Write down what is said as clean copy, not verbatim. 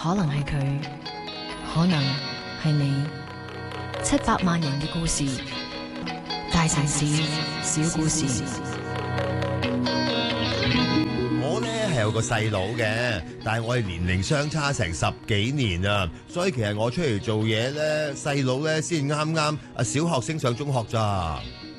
可能係佢，可能係你。700萬人嘅故事，大城市小故事。 我呢係有個細佬嘅，但係我哋年齡相差成10幾年啊，所以其實我出嚟做嘢呢，細佬呢先啱小學升上中學咋。